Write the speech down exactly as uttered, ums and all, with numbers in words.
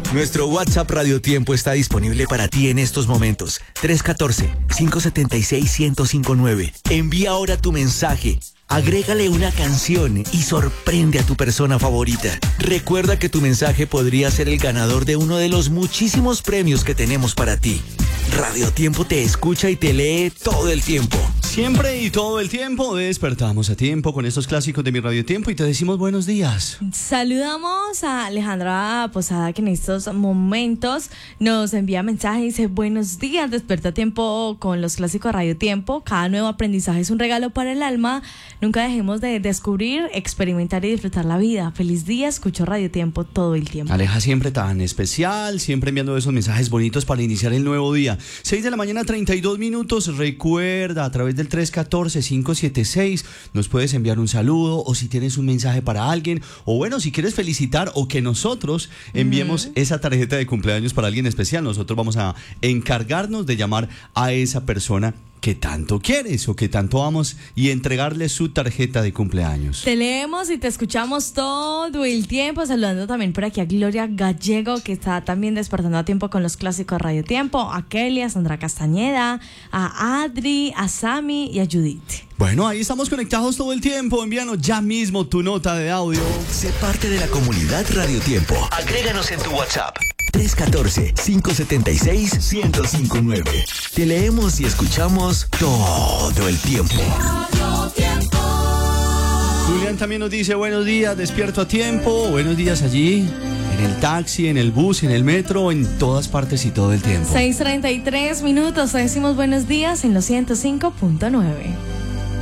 Nuestro WhatsApp Radio Tiempo está disponible para ti en estos momentos. tres uno cuatro, cinco siete seis, uno cero cinco nueve. Envía ahora tu mensaje. Agrégale una canción y sorprende a tu persona favorita. Recuerda que tu mensaje podría ser el ganador de uno de los muchísimos premios que tenemos para ti. Radio Tiempo te escucha y te lee todo el tiempo. Siempre y todo el tiempo despertamos a tiempo con estos clásicos de mi Radio Tiempo y te decimos buenos días. Saludamos a Alejandra Posada, que en estos momentos nos envía mensajes y dice: buenos días, despierta a tiempo con los clásicos de Radio Tiempo. Cada nuevo aprendizaje es un regalo para el alma. Nunca dejemos de descubrir, experimentar y disfrutar la vida. Feliz día, escucho Radio Tiempo todo el tiempo. Aleja siempre tan especial, siempre enviando esos mensajes bonitos para iniciar el nuevo día. seis de la mañana, treinta y dos minutos. Recuerda, a través del tres uno cuatro, cinco siete seis nos puedes enviar un saludo, o si tienes un mensaje para alguien, o bueno, si quieres felicitar o que nosotros enviemos uh-huh. esa tarjeta de cumpleaños para alguien especial. Nosotros vamos a encargarnos de llamar a esa persona que tanto quieres o que tanto amas y entregarle su tarjeta de cumpleaños. Te leemos y te escuchamos todo el tiempo. Saludando también por aquí a Gloria Gallego, que está también despertando a tiempo con los clásicos de Radio Tiempo, a Kelly, a Sandra Castañeda, a Adri, a Sami y a Judith. Bueno, ahí estamos conectados todo el tiempo. Envíanos ya mismo tu nota de audio. Sé parte de la comunidad Radio Tiempo. Agréganos en tu WhatsApp. tres uno cuatro, cinco siete seis, uno cero cinco nueve. Te leemos y escuchamos todo el tiempo. Julián también nos dice: buenos días, despierto a tiempo. Buenos días allí, en el taxi, en el bus, en el metro, en todas partes y todo el tiempo. seis treinta y tres minutos, te decimos buenos días en los ciento cinco punto nueve.